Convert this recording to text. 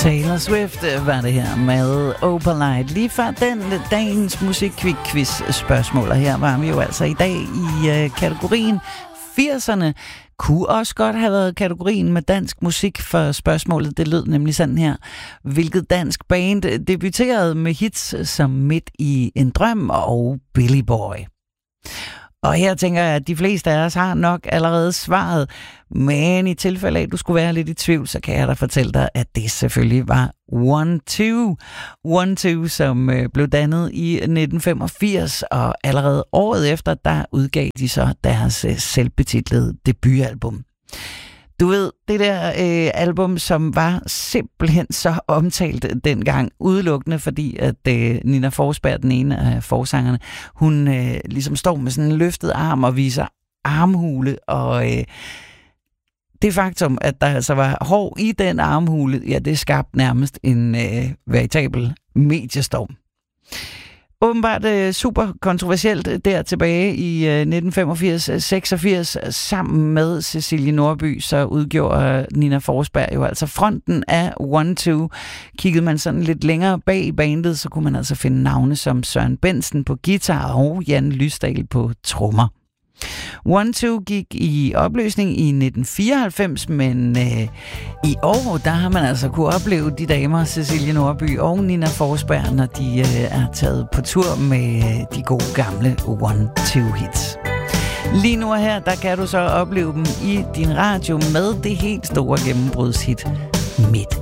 Taylor Swift var det her med Opalite. Lige før den dagens musik-quiz-spørgsmål, og her var vi jo altså i dag i kategorien 80'erne. Kunne også godt have været kategorien med dansk musik, for spørgsmålet det lød nemlig sådan her. Hvilket dansk band debuterede med hits som Midt i en drøm og Billy Boy? Og her tænker jeg, at de fleste af os har nok allerede svaret, men i tilfælde af, at du skulle være lidt i tvivl, så kan jeg da fortælle dig, at det selvfølgelig var One-Two. One-Two, som blev dannet i 1985, og allerede året efter, der udgav de så deres selvbetitlede debutalbum. Du ved, det der album, som var simpelthen så omtalt dengang, udelukkende fordi, at Nina Forsberg, den ene af forsangerne, hun ligesom står med sådan en løftet arm og viser armhule, og det faktum, at der altså var hår i den armhule, ja, det skabte nærmest en veritabel mediestorm. Åbenbart super kontroversielt der tilbage i 1985-86, sammen med Cecilie Nordby, så udgjorde Nina Forsberg jo altså fronten af One-Two. Kiggede man sådan lidt længere bag i bandet, så kunne man altså finde navne som Søren Bensen på guitar og Jan Lysdal på trommer. One-Two gik i opløsning i 1994, men i år, der har man altså kunne opleve de damer, Cecilie Nordby og Nina Forsberg, når de er taget på tur med de gode gamle One-Two hits. Lige nu her, der kan du så opleve dem i din radio med det helt store gennembrudshit Midt